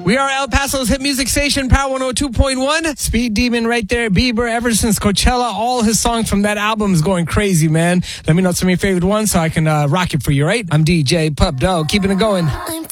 We are El Paso's hit music station, Power 102.1. Speed Demon right there. Bieber, ever since Coachella, all his songs from that album is going crazy, man. Let me know some of your favorite ones so I can rock it for you, right? I'm DJ Pup Dog, keeping it going.